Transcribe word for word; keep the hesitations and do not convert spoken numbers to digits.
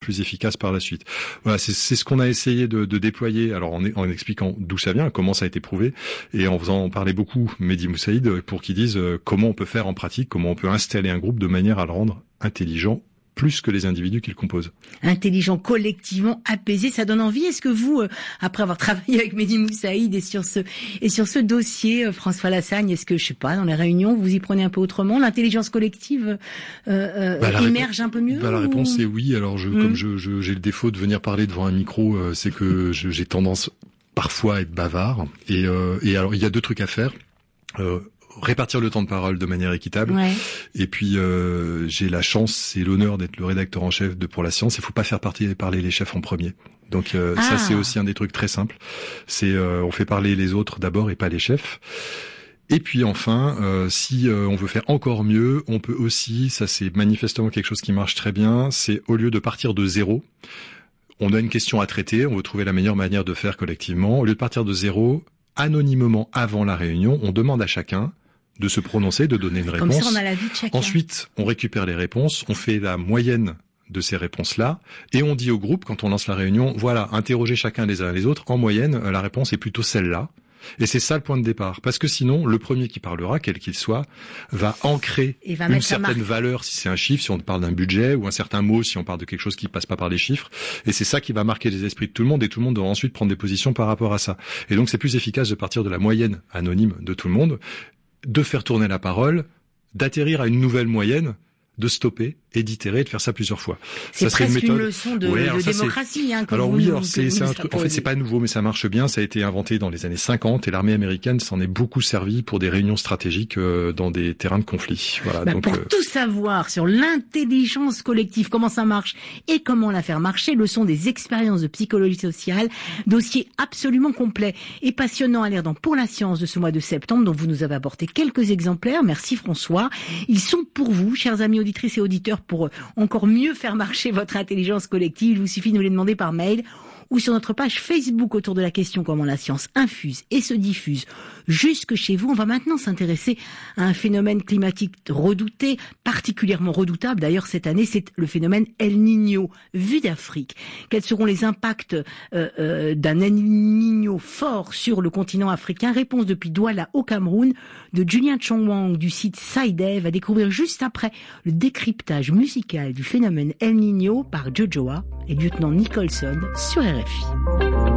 plus efficace par la suite. Voilà, c'est, c'est ce qu'on a essayé de, de déployer, alors en, en expliquant d'où ça vient, comment ça a été prouvé, et en faisant parler beaucoup Mehdi Moussaïd pour qu'ils disent comment on peut faire en pratique, comment on peut installer un groupe de manière à le rendre intelligent, plus que les individus qui le composent. Intelligent, collectivement, apaisé, ça donne envie. Est-ce que vous, euh, après avoir travaillé avec Mehdi Moussaïd et sur ce et sur ce dossier, euh, François Lassagne, est-ce que, je sais pas, dans les réunions, vous y prenez un peu autrement, l'intelligence collective euh, euh, bah, émerge réponse, un peu mieux? Bah, ou... La réponse est oui. Alors, je, mmh. comme je, je, j'ai le défaut de venir parler devant un micro, euh, c'est que je, j'ai tendance parfois à être bavard. Et, euh, et alors, il y a deux trucs à faire. Euh, répartir le temps de parole de manière équitable. Ouais. Et puis euh, j'ai la chance et l'honneur d'être le rédacteur en chef de Pour la Science. Il faut pas faire partie, parler les chefs en premier. Donc euh, ah. ça c'est aussi un des trucs très simples. C'est euh, on fait parler les autres d'abord et pas les chefs. Et puis enfin, euh, si euh, on veut faire encore mieux, on peut aussi, ça c'est manifestement quelque chose qui marche très bien, c'est au lieu de partir de zéro, on a une question à traiter, on veut trouver la meilleure manière de faire collectivement. Au lieu de partir de zéro, anonymement avant la réunion, on demande à chacun de se prononcer, de donner une réponse. Comme ça, on a la vie de chacun. Ensuite, on récupère les réponses, on fait la moyenne de ces réponses-là, et on dit au groupe, quand on lance la réunion, voilà, interrogez chacun les uns les autres, en moyenne, la réponse est plutôt celle-là. Et c'est ça le point de départ. Parce que sinon, le premier qui parlera, quel qu'il soit, va ancrer va une certaine valeur si c'est un chiffre, si on parle d'un budget, ou un certain mot si on parle de quelque chose qui passe pas par des chiffres. Et c'est ça qui va marquer les esprits de tout le monde, et tout le monde doit ensuite prendre des positions par rapport à ça. Et donc c'est plus efficace de partir de la moyenne anonyme de tout le monde, de faire tourner la parole, d'atterrir à une nouvelle moyenne, de stopper et d'itérer, de faire ça plusieurs fois. C'est ça presque une, méthode... une leçon de, ouais, de démocratie. Hein, que alors vous, oui, alors que c'est, c'est un truc. En fait, c'est pas nouveau, mais ça marche bien. Ça a été inventé dans les années cinquante et l'armée américaine s'en est beaucoup servi pour des réunions stratégiques euh, dans des terrains de conflit. Voilà. Bah, donc, pour euh... tout savoir sur l'intelligence collective, comment ça marche et comment la faire marcher, leçon des expériences de psychologie sociale, dossier absolument complet et passionnant à lire dans Pour la Science de ce mois de septembre, dont vous nous avez apporté quelques exemplaires. Merci François. Ils sont pour vous, chers amis auditrices et auditeurs, pour encore mieux faire marcher votre intelligence collective. Il vous suffit de nous les demander par mail ou sur notre page Facebook autour de la question comment la science infuse et se diffuse jusque chez vous. On va maintenant s'intéresser à un phénomène climatique redouté, particulièrement redoutable d'ailleurs cette année, c'est le phénomène El Niño, vu d'Afrique. Quels seront les impacts euh, euh, d'un El Niño fort sur le continent africain? Réponse depuis Douala au Cameroun de Julien Chongwang du site SciDev, à découvrir juste après le décryptage musical du phénomène El Niño par Jojoa et lieutenant Nicholson sur R F I.